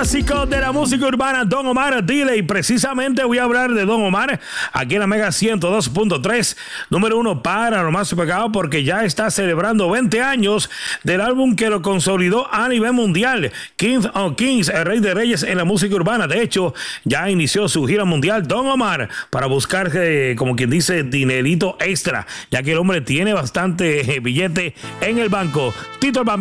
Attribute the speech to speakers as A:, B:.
A: clásico de la música urbana, Don Omar, Dile. Y precisamente voy a hablar de Don Omar aquí en la Mega 102.3, número 1 para lo más pegado, porque ya está celebrando 20 años del álbum que lo consolidó a nivel mundial, King of Kings, el rey de reyes en la música urbana. De hecho, ya inició su gira mundial Don Omar para buscar, como quien dice, dinerito extra, ya que el hombre tiene bastante billete en el banco. Tito el Bambino